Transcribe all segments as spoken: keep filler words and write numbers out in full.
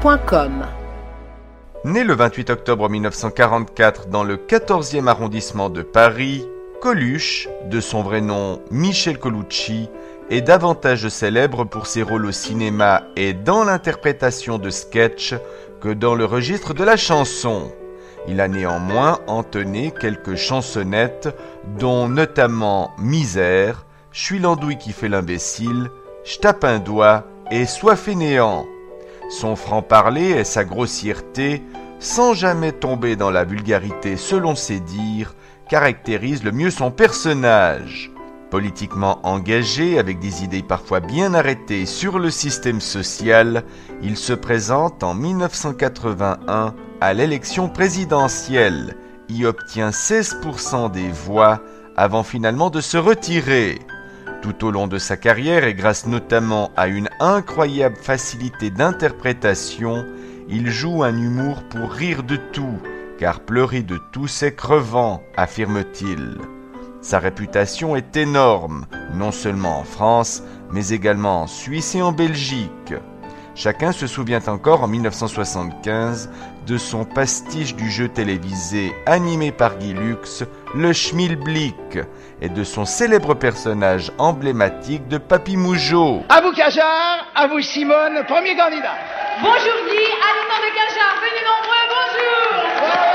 point com. Né le vingt-huit octobre mille neuf cent quarante-quatre dans le quatorzième arrondissement de Paris, Coluche, de son vrai nom Michel Colucci, est davantage célèbre pour ses rôles au cinéma et dans l'interprétation de sketchs que dans le registre de la chanson. Il a néanmoins entonné quelques chansonnettes, dont notamment Misère, J'suis l'andouille qui fait l'imbécile, J'tape un doigt et Sois fainéant. Son franc-parler et sa grossièreté, sans jamais tomber dans la vulgarité selon ses dires, caractérisent le mieux son personnage. Politiquement engagé, avec des idées parfois bien arrêtées sur le système social, il se présente en mille neuf cent quatre-vingt-un à l'élection présidentielle, y obtient seize pour cent des voix avant finalement de se retirer. Tout au long de sa carrière et grâce notamment à une incroyable facilité d'interprétation, il joue un humour pour rire de tout, car pleurer de tout c'est crevant, affirme-t-il. Sa réputation est énorme, non seulement en France, mais également en Suisse et en Belgique. Chacun se souvient encore en mille neuf cent soixante-quinze de son pastiche du jeu télévisé animé par Guy Lux, le Schmilblick, et de son célèbre personnage emblématique de Papy Mougeot. À vous Cajard, à vous Simone, premier candidat. Bonjour Guy, habitants de Cajard, venez nombreux, bonjour.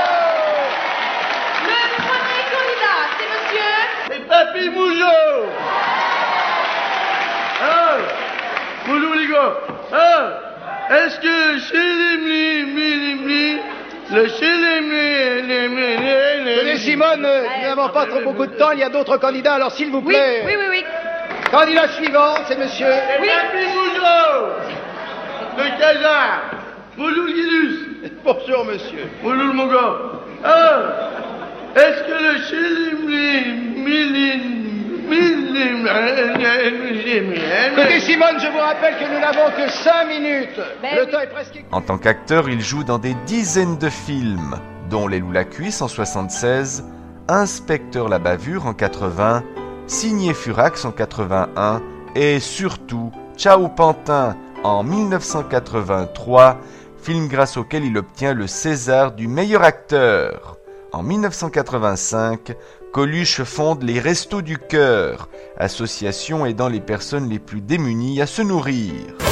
Oh. Le premier candidat, c'est monsieur... C'est Papy Mougeot. Ah, bonjour les gars. Ah, est-ce que chez les mli, le chez les Tenez Simone, nous n'avons pas trop beaucoup de temps, il y a d'autres candidats, alors s'il vous plaît. Oui, oui, oui, oui. Candidat suivant, c'est monsieur... Oui. Papy Mougeot, le Cajard. Bonjour Guilus. Bonjour monsieur. Bonjour mon gars. Ah, est-ce que le chez les Écoutez Simone, je vous rappelle que nous n'avons que cinq minutes. Ben Le oui. temps est presque... En tant qu'acteur, il joue dans des dizaines de films, dont Les Loups la Cuisse en soixante-seize, Inspecteur la Bavure en quatre-vingts, Signé Furax en quatre-vingt-un et surtout Ciao Pantin en mille neuf cent quatre-vingt-trois, film grâce auquel il obtient le César du meilleur acteur. En mille neuf cent quatre-vingt-cinq, Coluche fonde les Restos du Cœur, association aidant les personnes les plus démunies à se nourrir.